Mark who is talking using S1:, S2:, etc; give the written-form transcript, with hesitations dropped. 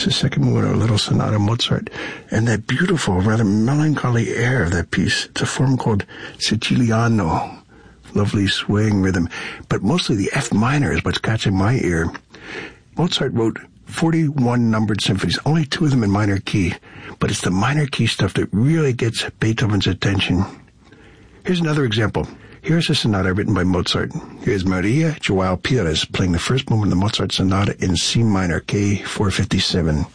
S1: It's the second movement of a little sonata Mozart. And that beautiful, rather melancholy air of that piece, it's a form called Siciliano. Lovely swaying rhythm. But mostly the F minor is what's catching my ear. Mozart wrote 41 numbered symphonies, only 2 of them in minor key. But it's the minor key stuff that really gets Beethoven's attention. Here's another example. Here's a sonata written by Mozart. Here's Maria Joao Pires playing the first movement of the Mozart sonata in C minor, K457.